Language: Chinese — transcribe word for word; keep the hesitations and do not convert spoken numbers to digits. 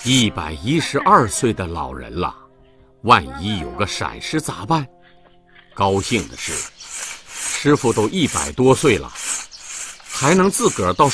一百一十二岁的老人了，万一有个闪失咋办？高兴的是，师傅都一百多岁了，还能自个儿到